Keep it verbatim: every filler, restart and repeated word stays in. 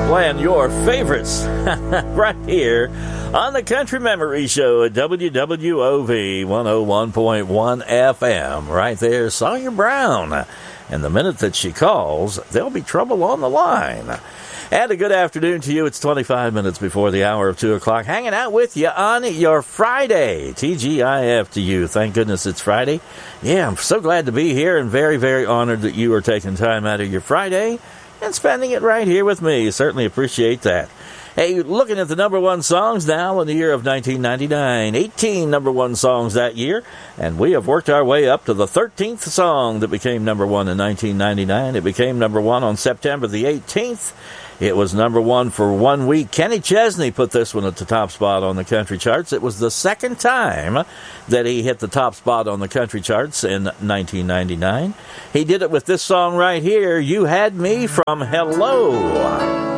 Playing your favorites right here on the Country Memory Show at W W O V one oh one point one F M. Right there, Sawyer Brown. And the minute that she calls, there'll be trouble on the line. And a good afternoon to you. It's twenty-five minutes before the hour of two o'clock. Hanging out with you on your Friday. T G I F to you. Thank goodness it's Friday. Yeah, I'm so glad to be here and very, very honored that you are taking time out of your Friday and spending it right here with me. Certainly appreciate that. Hey, looking at the number one songs now in the year of nineteen ninety-nine. eighteen number one songs that year. And we have worked our way up to the thirteenth song that became number one in nineteen ninety-nine. It became number one on September the eighteenth. It was number one for one week. Kenny Chesney put this one at the top spot on the country charts. It was the second time that he hit the top spot on the country charts in nineteen ninety-nine. He did it with this song right here, You Had Me, from Hello.